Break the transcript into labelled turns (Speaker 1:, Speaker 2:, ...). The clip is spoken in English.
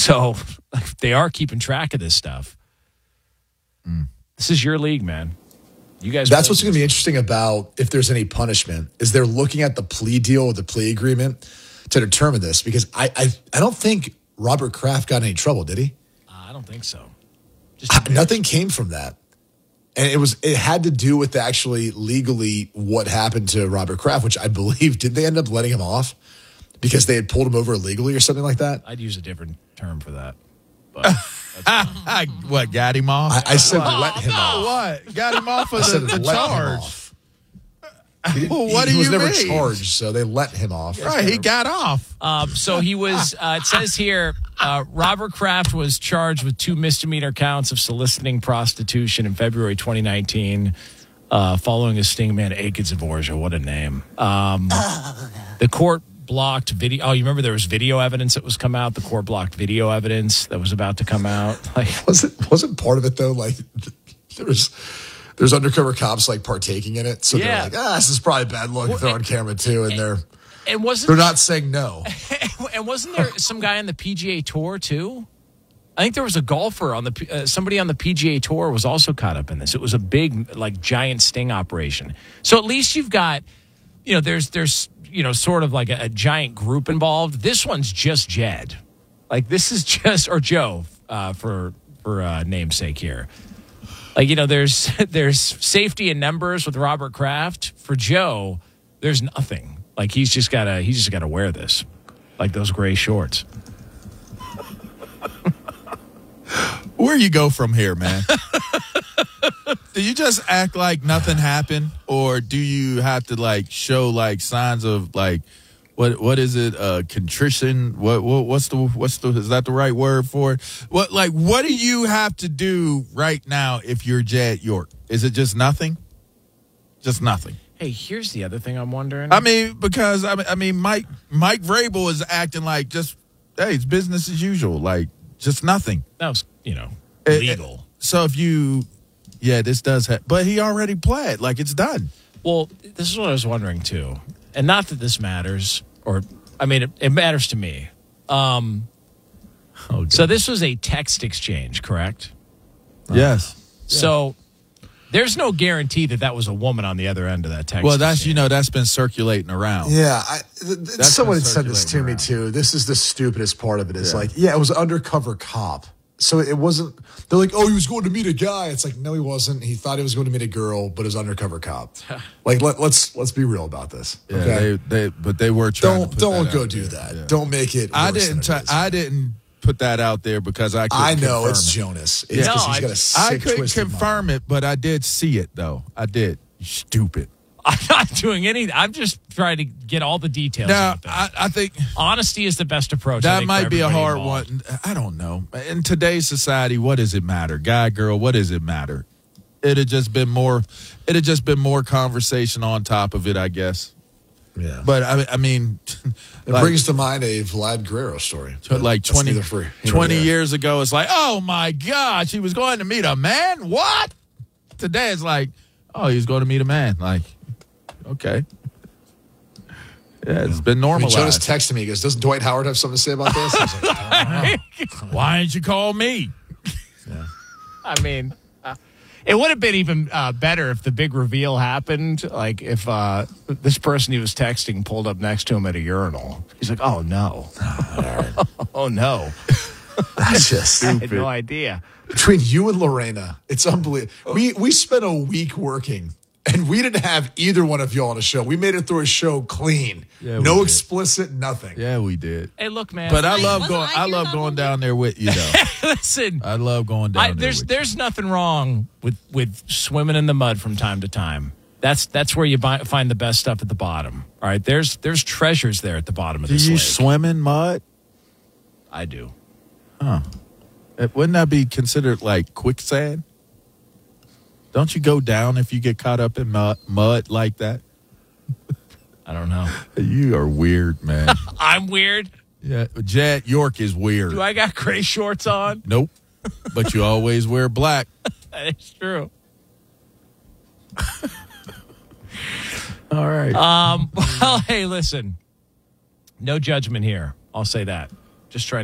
Speaker 1: So they are keeping track of this stuff. This is your league, man. You guys.
Speaker 2: That's what's going to be interesting about if there's any punishment is they're looking at the plea deal or the plea agreement to determine this, because I don't think Robert Kraft got in any trouble, did he?
Speaker 1: I don't think so.
Speaker 2: Nothing came from that. And it had to do with actually legally what happened to Robert Kraft, which I believe, did they end up letting him off because they had pulled him over illegally or something like that?
Speaker 1: I'd use a different term for that. But
Speaker 3: what, got him off?
Speaker 2: I said let him off.
Speaker 3: What? Got him off of the
Speaker 2: let him
Speaker 3: charge.
Speaker 2: off.
Speaker 3: Well, what
Speaker 2: he
Speaker 3: do
Speaker 2: was
Speaker 3: you
Speaker 2: never
Speaker 3: mean?
Speaker 2: charged, so they let him off.
Speaker 3: Right, he got off.
Speaker 1: So he was, it says here, Robert Kraft was charged with 2 misdemeanor counts of soliciting prostitution in February 2019, following a sting man, Akins Dvorak. What a name. The court blocked video. Oh, you remember there was video evidence that was come out? The court blocked video evidence that was about to come out.
Speaker 2: Wasn't part of it, though, like there's undercover cops like partaking in it. So they're like, this is probably bad look if they're on camera too. And they're not saying no.
Speaker 1: And wasn't there some guy on the PGA Tour too? I think there was a golfer on the somebody on the PGA Tour was also caught up in this. It was a big, like, giant sting operation. So at least you've got, there's sort of like a giant group involved. This one's just Jed. Like, this is just, or Joe for namesake here. Like, there's safety in numbers with Robert Kraft. For Joe, there's nothing. Like, he's just gotta wear this, like those gray shorts.
Speaker 3: Where you go from here, man? Do you just act like nothing happened, or do you have to like show like signs of like what is it? Contrition? What's the is that the right word for it? What do you have to do right now if you're Jed York? Is it just nothing? Just nothing.
Speaker 1: Hey, here's the other thing I'm wondering.
Speaker 3: I mean, because Mike Vrabel is acting like just it's business as usual, like just nothing.
Speaker 1: That was legal.
Speaker 3: So if you, this does but he already pled, like it's done.
Speaker 1: Well, this is what I was wondering too, and not that this matters, it matters to me. So this was a text exchange, correct?
Speaker 3: Yes.
Speaker 1: So there's no guarantee that was a woman on the other end of that text.
Speaker 3: Well, that's been circulating around.
Speaker 2: Yeah, someone had said this to me too. This is the stupidest part of it. Is it was undercover cop. So it wasn't. They're like, oh, he was going to meet a guy. It's like, no, he wasn't. He thought he was going to meet a girl, but it was undercover cop. Like, let's be real about this.
Speaker 3: Yeah,
Speaker 2: okay?
Speaker 3: they were trying.
Speaker 2: Don't go do that. Yeah. Don't make it.
Speaker 3: I didn't put that out there because I know
Speaker 2: it's Jonas. It's he's got a sick,
Speaker 3: I couldn't confirm
Speaker 2: mind.
Speaker 3: it, but I did see it though. I did. You stupid.
Speaker 1: I'm not doing anything. I'm just trying to get all the details.
Speaker 3: Now, I think
Speaker 1: honesty is the best approach.
Speaker 3: That might be a hard one. I don't know. In today's society, what does it matter? Guy, girl, what does it matter? It'd have just been more conversation on top of it, I guess.
Speaker 2: Yeah.
Speaker 3: But I mean,
Speaker 2: it brings to mind a Vlad Guerrero story.
Speaker 3: Like 20 years ago, it's like, oh my gosh, he was going to meet a man? What? Today it's like, oh, he was going to meet a man. Like, okay. Yeah, it's been normalized.
Speaker 2: Jonas texted me. He goes, doesn't Dwight Howard have something to say about this? I was like, I don't know.
Speaker 3: Why didn't you call me?
Speaker 2: Yeah.
Speaker 1: I mean, it would have been even better if the big reveal happened. Like if this person he was texting pulled up next to him at a urinal. He's like, oh, no. Oh, no.
Speaker 2: That's just
Speaker 1: I had no idea.
Speaker 2: Between you and Lorena, it's unbelievable. We spent a week working, and we didn't have either one of y'all on a show. We made it through a show clean. Yeah, no explicit, nothing.
Speaker 3: Yeah, we did.
Speaker 1: Hey, look, man.
Speaker 3: But I love going down there with you, though.
Speaker 1: Listen.
Speaker 3: I love going down there
Speaker 1: there's nothing wrong with swimming in the mud from time to time. That's where you find the best stuff at the bottom. All right, there's treasures there at the bottom of this lake.
Speaker 3: Do you swim in mud?
Speaker 1: I do.
Speaker 3: Huh. Wouldn't that be considered like quicksand? Don't you go down if you get caught up in mud like that?
Speaker 1: I don't know.
Speaker 3: You are weird, man.
Speaker 1: I'm weird?
Speaker 3: Yeah, Jed York is weird.
Speaker 1: Do I got gray shorts on?
Speaker 3: Nope. But you always wear black.
Speaker 1: That is true.
Speaker 3: All right.
Speaker 1: Well, hey, listen. No judgment here. I'll say that. Just trying